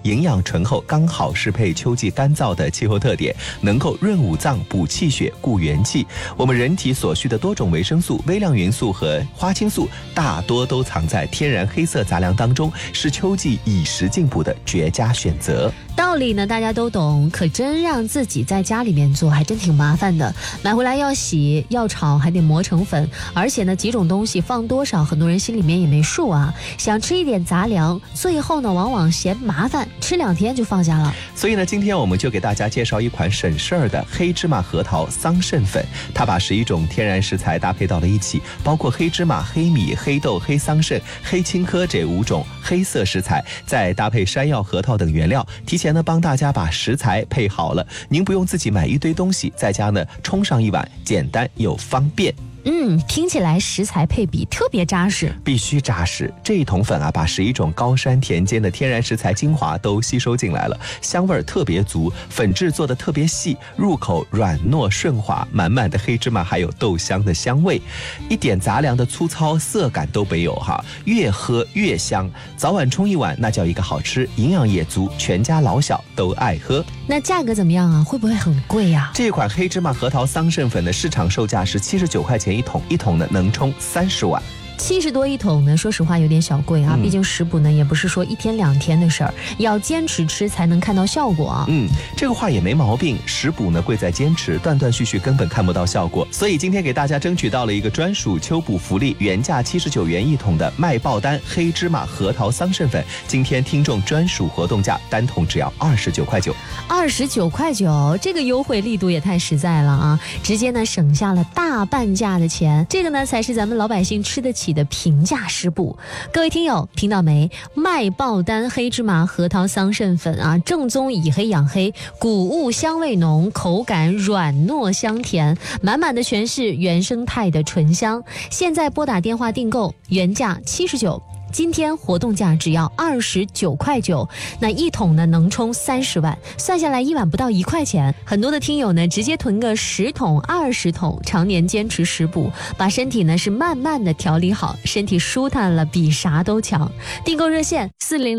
营养醇厚，刚好适配秋季干燥的气候特点，能够润五脏、补气血、固元气。我们人体所需的多种维生素、微量元素和花青素，大多都藏在天然黑色杂粮当中，是秋季以食进补的绝佳选择。 道理呢大家都懂，可真让自己在家里面做还真挺麻烦的，买回来要洗要炒还得磨成粉，而且呢几种东西放多少很多人心里面也没数啊。想吃一点杂粮，最后呢往往嫌麻烦，吃2天就放下了。 所以呢今天我们就给大家介绍一款省事儿的黑芝麻核桃桑葚粉，它把11种天然食材搭配到了一起，包括黑芝麻、黑米、黑豆、黑桑葚、黑青稞这5种黑色食材，再搭配山药、核桃等原料，提前呢帮大家把食材配好了，您不用自己买一堆东西，在家呢冲上一碗，简单又方便。 听起来食材配比特别扎实， 必须扎实。这一桶粉啊，把11种高山田间的天然食材精华都吸收进来了，香味特别足，粉质做得特别细，入口软糯顺滑，满满的黑芝麻还有豆香的香味，一点杂粮的粗糙涩感都没有哈，越喝越香。早晚冲一碗，那叫一个好吃，营养也足，全家老小都爱喝。 那价格怎么样啊？会不会很贵啊？ 这款黑芝麻核桃桑葚粉的市场售价是79块钱一桶，一桶呢能冲30碗。 70多一桶呢，说实话有点小贵啊，毕竟食补呢也不是说1天2天的事儿，要坚持吃才能看到效果啊。 这个话也没毛病，食补呢贵在坚持，断断续续根本看不到效果。所以今天给大家争取到了一个专属秋补福利，原价79元一桶的麦爆丹黑芝麻核桃桑葚粉，今天听众专属活动价，单桶只要29块9。 29块9，这个优惠力度也太实在了啊！直接呢省下了大半价的钱，这个呢才是咱们老百姓吃得起的平价食补。各位听友听到没？麦爆丹黑芝麻核桃桑葚粉啊，正宗以黑养黑，谷物香味浓，口感软糯香甜，满满的全是原生态的醇香。现在拨打电话订购，原价79。今天活动价只要29块9，那一桶呢能冲30碗，算下来一碗不到1块钱。很多的听友呢直接囤个10桶20桶，常年坚持食补，把身体呢是慢慢的调理好，身体舒坦了比啥都强。订购热线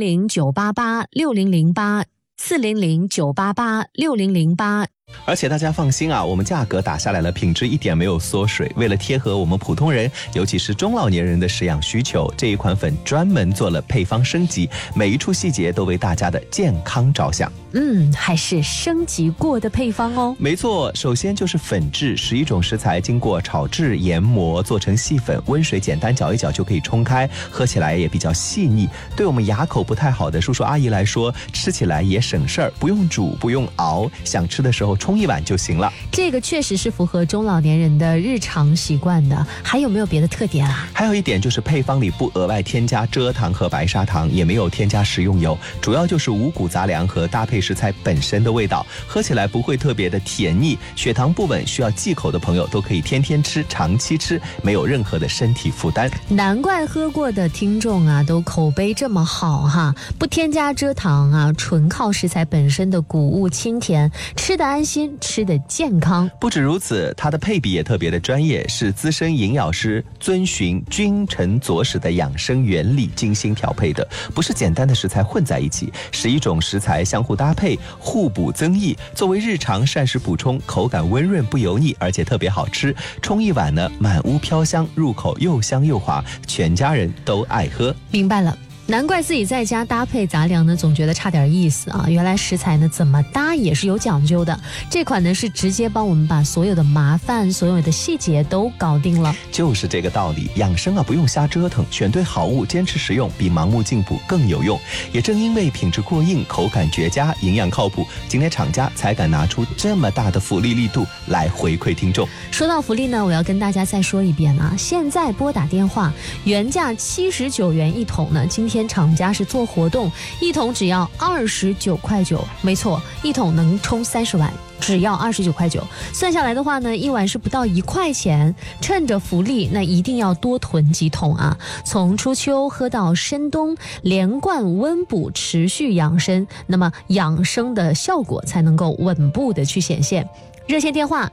400-988-6008，400-988-6008。 而且大家放心啊，我们价格打下来了，品质一点没有缩水。为了贴合我们普通人，尤其是中老年人的食养需求，这一款粉专门做了配方升级，每一处细节都为大家的健康着想。 还是升级过的配方哦。 没错，首先就是粉质，11种食材经过炒制研磨做成细粉，温水简单搅一搅就可以冲开，喝起来也比较细腻。对我们牙口不太好的叔叔阿姨来说，吃起来也省事儿，不用煮不用熬，想吃的时候冲一碗就行了。 这个确实是符合中老年人的日常习惯的。还有没有别的特点啊？ 还有一点就是配方里不额外添加蔗糖和白砂糖，也没有添加食用油，主要就是五谷杂粮和搭配食材本身的味道，喝起来不会特别的甜腻，血糖不稳需要忌口的朋友都可以天天吃长期吃，没有任何的身体负担。 难怪喝过的听众啊都口碑这么好哈，不添加蔗糖啊，纯靠食材本身的谷物清甜，吃得安心，吃得健康。 不止如此，它的配比也特别的专业，是资深营养师遵循君臣佐使的养生原理精心调配的，不是简单的食材混在一起，11种食材相互搭配，互补增益，作为日常膳食补充，口感温润不油腻，而且特别好吃。冲一碗呢，满屋飘香，入口又香又滑，全家人都爱喝。 明白了。难怪自己在家搭配杂粮呢，总觉得差点意思啊！原来食材呢怎么搭也是有讲究的。这款呢是直接帮我们把所有的麻烦、所有的细节都搞定了。 就是这个道理，养生啊不用瞎折腾，选对好物，坚持食用，比盲目进补更有用。也正因为品质过硬，口感绝佳，营养靠谱，今天厂家才敢拿出这么大的福利力度来回馈听众。 说到福利呢，我要跟大家再说一遍啊！现在拨打电话，原价79元一桶呢，今天厂家是做活动，一桶只要29块9，没错，一桶能冲30碗，只要29块9，算下来的话呢，一碗是不到1块钱。趁着福利，那一定要多囤几桶啊！从初秋喝到深冬，连贯温补，持续养生，那么养生的效果才能够稳步的去显现。热线电话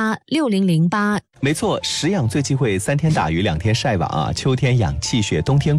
400-988-6008，400-988-6008。 没错，食养最忌讳3天打鱼2天晒网啊，秋天养气血，冬天